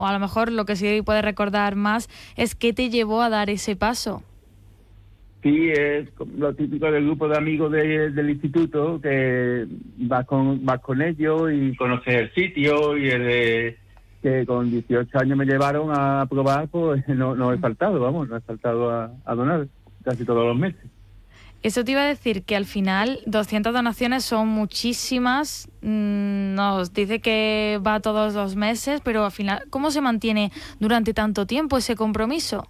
o a lo mejor lo que sí puedes recordar más es qué te llevó a dar ese paso. Sí, es lo típico del grupo de amigos del instituto, que vas con ellos y conoces el sitio, y que con 18 años me llevaron a probar, pues no he faltado, no he faltado a donar casi todos los meses. Eso te iba a decir, que al final 200 donaciones son muchísimas. Nos dice que va todos los meses, pero al final, ¿cómo se mantiene durante tanto tiempo ese compromiso?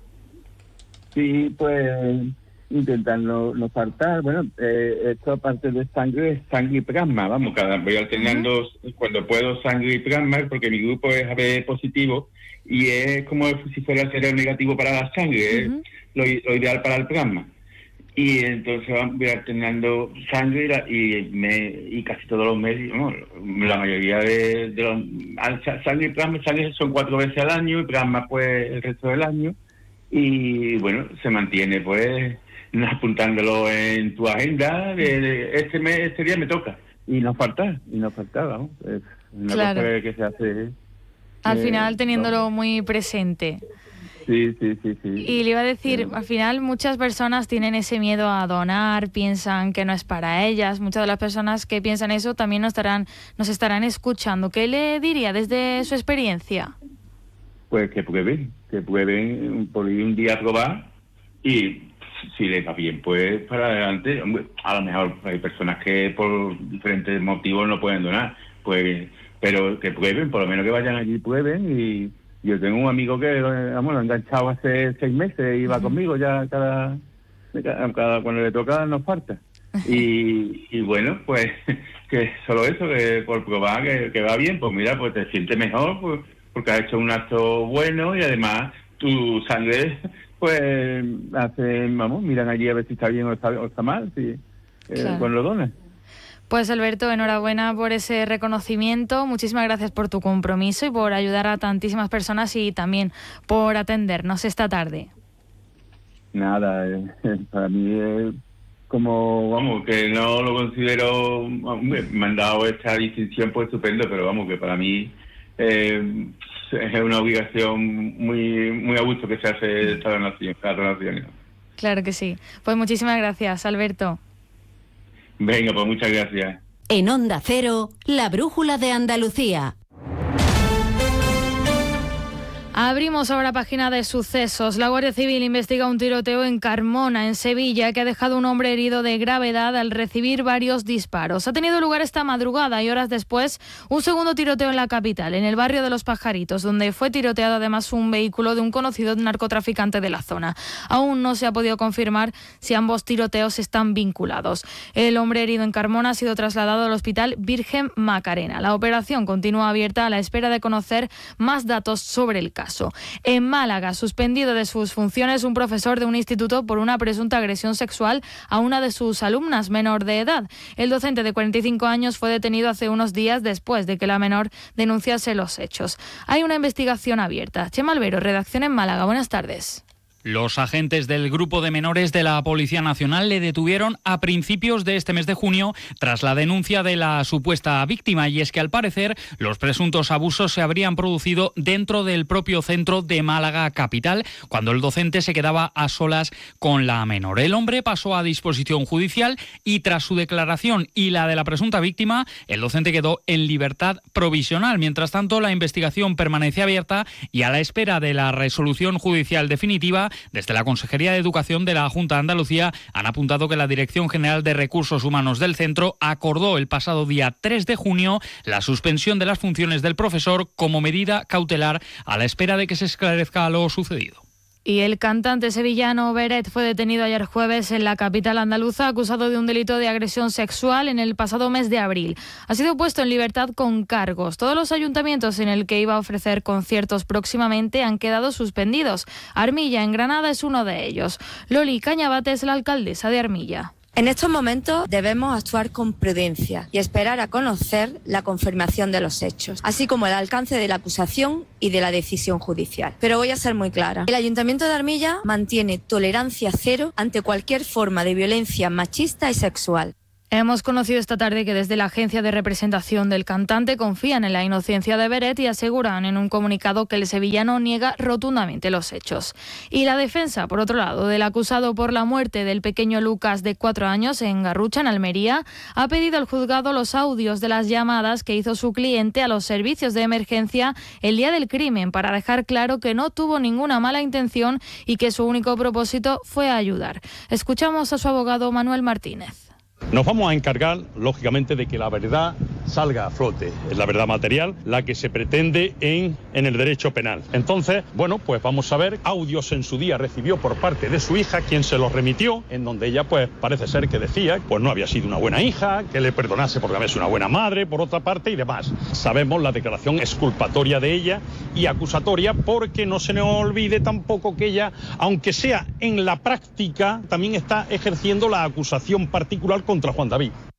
Sí, pues intentan no faltar. Bueno, esto aparte de sangre, es sangre y plasma, voy alternando cuando puedo sangre y plasma, porque mi grupo es AB positivo y es como si fuera cero negativo para la sangre, es lo ideal para el plasma. Y entonces voy alternando sangre y casi todos los meses, la mayoría de los sangre y plasma, sangre son 4 veces al año y plasma pues el resto del año. Y bueno, se mantiene pues apuntándolo en tu agenda, este día me toca, y no falta, vamos, es una cosa que se hace al final teniéndolo muy presente. Sí. Y le iba a decir, al final muchas personas tienen ese miedo a donar, piensan que no es para ellas. Muchas de las personas que piensan eso también nos estarán escuchando. ¿Qué le diría desde su experiencia? Pues que prueben por ir un día a probar, y si les va bien, pues para adelante. A lo mejor hay personas que por diferentes motivos no pueden donar, pues, pero que prueben, por lo menos que vayan allí y prueben. Y yo tengo un amigo que lo he enganchado hace 6 meses, iba conmigo ya cada cuando le toca nos falta. Y bueno, pues que solo eso, que por probar que va bien, pues mira, pues te sientes mejor, pues, porque has hecho un acto bueno, y además tu sangre, pues miran allí a ver si está bien o está mal, cuando lo donas. Pues Alberto, enhorabuena por ese reconocimiento, muchísimas gracias por tu compromiso y por ayudar a tantísimas personas, y también por atendernos esta tarde. Nada, para mí es como, que no lo considero, me han dado esta distinción, pues estupendo, pero que para mí es una obligación muy a gusto que se hace esta donación. Claro que sí. Pues muchísimas gracias, Alberto. Venga, pues muchas gracias. En Onda Cero, la brújula de Andalucía. Abrimos ahora página de sucesos. La Guardia Civil investiga un tiroteo en Carmona, en Sevilla, que ha dejado a un hombre herido de gravedad al recibir varios disparos. Ha tenido lugar esta madrugada y horas después un segundo tiroteo en la capital, en el barrio de Los Pajaritos, donde fue tiroteado además un vehículo de un conocido narcotraficante de la zona. Aún no se ha podido confirmar si ambos tiroteos están vinculados. El hombre herido en Carmona ha sido trasladado al Hospital Virgen Macarena. La operación continúa abierta a la espera de conocer más datos sobre el caso. En Málaga, suspendido de sus funciones un profesor de un instituto por una presunta agresión sexual a una de sus alumnas menor de edad. El docente de 45 años fue detenido hace unos días después de que la menor denunciase los hechos. Hay una investigación abierta. Chema Albero, redacción en Málaga. Buenas tardes. Los agentes del grupo de menores de la Policía Nacional le detuvieron a principios de este mes de junio tras la denuncia de la supuesta víctima, y es que al parecer los presuntos abusos se habrían producido dentro del propio centro de Málaga capital, cuando el docente se quedaba a solas con la menor. El hombre pasó a disposición judicial y tras su declaración y la de la presunta víctima, el docente quedó en libertad provisional. Mientras tanto, la investigación permanece abierta y a la espera de la resolución judicial definitiva. Desde la Consejería de Educación de la Junta de Andalucía han apuntado que la Dirección General de Recursos Humanos del centro acordó el pasado día 3 de junio la suspensión de las funciones del profesor como medida cautelar a la espera de que se esclarezca lo sucedido. Y el cantante sevillano Beret fue detenido ayer jueves en la capital andaluza, acusado de un delito de agresión sexual en el pasado mes de abril. Ha sido puesto en libertad con cargos. Todos los ayuntamientos en el que iba a ofrecer conciertos próximamente han quedado suspendidos. Armilla, en Granada, es uno de ellos. Loli Cañabate es la alcaldesa de Armilla. En estos momentos debemos actuar con prudencia y esperar a conocer la confirmación de los hechos, así como el alcance de la acusación y de la decisión judicial. Pero voy a ser muy clara. El Ayuntamiento de Armilla mantiene tolerancia cero ante cualquier forma de violencia machista y sexual. Hemos conocido esta tarde que desde la agencia de representación del cantante confían en la inocencia de Beret y aseguran en un comunicado que el sevillano niega rotundamente los hechos. Y la defensa, por otro lado, del acusado por la muerte del pequeño Lucas de 4 años en Garrucha, en Almería, ha pedido al juzgado los audios de las llamadas que hizo su cliente a los servicios de emergencia el día del crimen para dejar claro que no tuvo ninguna mala intención y que su único propósito fue ayudar. Escuchamos a su abogado Manuel Martínez. Nos vamos a encargar, lógicamente, de que la verdad salga a flote. Es la verdad material la que se pretende en el derecho penal. Entonces, bueno, pues vamos a ver. Audios en su día recibió por parte de su hija, quien se los remitió, en donde ella, pues, parece ser que decía, pues no había sido una buena hija, que le perdonase porque había sido una buena madre, por otra parte, y demás. Sabemos la declaración exculpatoria de ella y acusatoria, porque no se nos olvide tampoco que ella, aunque sea en la práctica, también está ejerciendo la acusación particular contra Juan David.